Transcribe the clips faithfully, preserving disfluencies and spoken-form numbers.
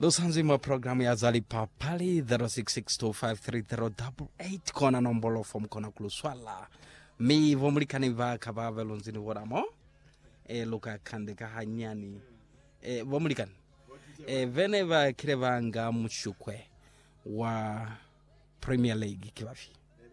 Lusanzima programu ya Zali Papali zero six six two five three zero eight eight kona nombolo from kona kuluswala. Mi vomulikani va kabave lunzini wadamo. E luka kandeka hanyani. E vomulikani. E veneva kireva nga mshukwe wa Premier League kiwafi.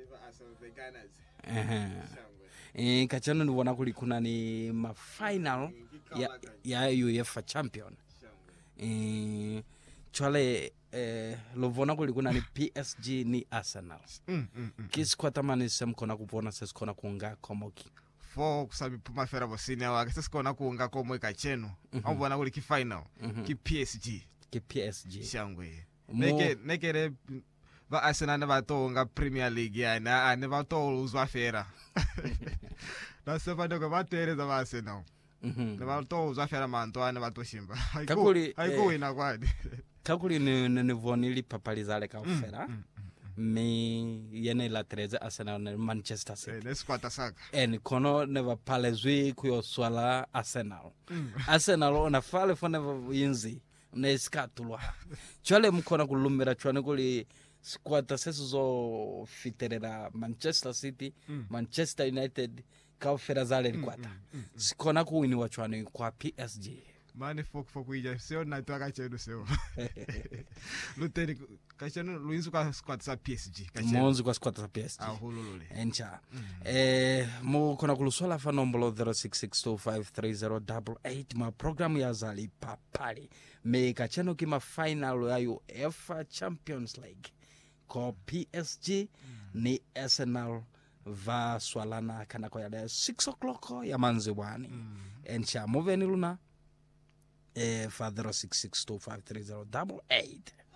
Aha. E kachano ni wana kulikuna ni ma final ya ya UEFA Champion. Eh chwale eh lovona kulikuna ni P S G ni Arsenal. Mm, mm, mm. Kiskwata mani semkona kupona seskona kuunga komoki. Fo kusabi puma fera bosini wa seskona kuunga komo ikacheno. Mm -hmm. Ambona kuli ki final. Mm -hmm. Ki P S G. Ki P S G. Shangwe. Neke nekere va Arsenal ne va tonga Premier League ya na ne va to uzwa fera. Na sefa ndo va tereza va Arsenal. Mhm. Ne va to uzwa fera manto ne va to shimba. Kakuli haiko ina kwadi. Kakuli ni ni vonili papalizale ka fera. Mm, mm, mm. Me yene la treze Arsenal na Manchester City. Eh, neskwata saka. En kono neva palezwi kuyo swala Arsenal. Mm. Arsenal ona fale fone yinzi. Neskatulwa. Chwale mkona kulumira chwane kuli squad sesu zo fiterera Manchester City, mm. Manchester United ka fera zale likwata. Mm, mm, mm. Sikona kuwini wachwane kwa P S G. Mane fok fok wija seo na to akacheno seo. Luteni kacheno luinzu kwa squad sa P S G. Monzu kwa squad sa P S G. Ah hululule. Encha. Mm. Eh mo kona kulusola fa nombolo zero six six two five three zero eight eight ma program ya Zali Papali. Me kacheno kima final ya UEFA Champions League. Ko P S G mm. ni Arsenal va swalana kana kwa ya six o'clock ya manziwani. Mm. Encha moveni luna eh fa zero six six two five three zero eight eight.